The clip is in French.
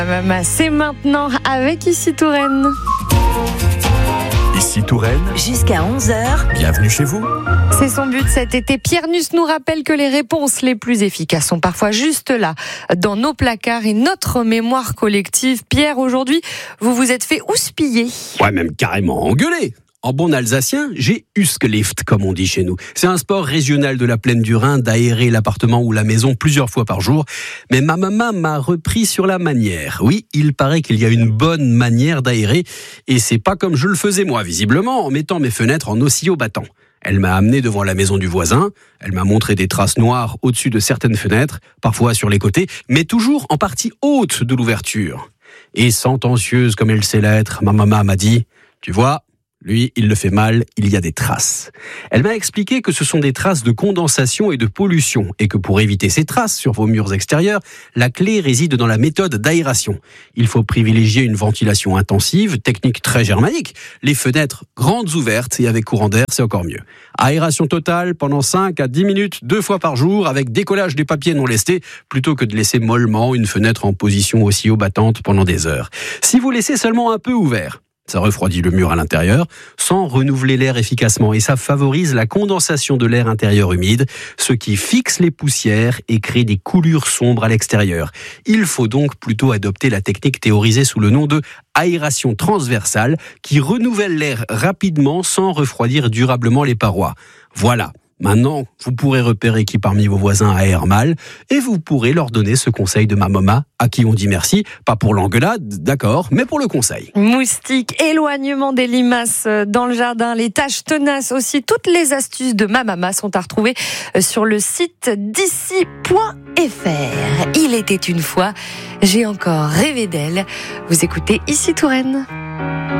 Maman, c'est maintenant avec Ici Touraine. Ici Touraine, jusqu'à 11h. bienvenue chez vous. C'est son but cet été. Pierre Nuss nous rappelle que les réponses les plus efficaces sont parfois juste là, dans nos placards et notre mémoire collective. Pierre, aujourd'hui, vous vous êtes fait houspiller. Ouais, même carrément engueuler. En bon alsacien, j'ai Huskelift, comme on dit chez nous. C'est un sport régional de la plaine du Rhin d'aérer l'appartement ou la maison plusieurs fois par jour. Mais ma maman m'a repris sur la manière. Oui, il paraît qu'il y a une bonne manière d'aérer. Et c'est pas comme je le faisais moi, visiblement, en mettant mes fenêtres en oscillo battant. Elle m'a amené devant la maison du voisin. Elle m'a montré des traces noires au-dessus de certaines fenêtres, parfois sur les côtés, mais toujours en partie haute de l'ouverture. Et sentencieuse comme elle sait l'être, ma maman m'a dit « Tu vois, lui, il le fait mal, il y a des traces. » Elle m'a expliqué que ce sont des traces de condensation et de pollution, et que pour éviter ces traces sur vos murs extérieurs, la clé réside dans la méthode d'aération. Il faut privilégier une ventilation intensive, technique très germanique. Les fenêtres grandes ouvertes et avec courant d'air, c'est encore mieux. Aération totale pendant 5 à 10 minutes, 2 fois par jour, avec décollage des papiers non lestés, plutôt que de laisser mollement une fenêtre en position oscillo battante pendant des heures. Si vous laissez seulement un peu ouvert, ça refroidit le mur à l'intérieur, sans renouveler l'air efficacement, et ça favorise la condensation de l'air intérieur humide, ce qui fixe les poussières et crée des coulures sombres à l'extérieur. Il faut donc plutôt adopter la technique théorisée sous le nom de aération transversale, qui renouvelle l'air rapidement sans refroidir durablement les parois. Voilà. Maintenant, vous pourrez repérer qui parmi vos voisins aère mal et vous pourrez leur donner ce conseil de ma maman à qui on dit merci, pas pour l'engueulade, d'accord, mais pour le conseil. Moustiques, éloignement des limaces dans le jardin, les tâches tenaces aussi. Toutes les astuces de ma maman sont à retrouver sur le site d'ici.fr. Il était une fois, j'ai encore rêvé d'elle. Vous écoutez Ici Touraine.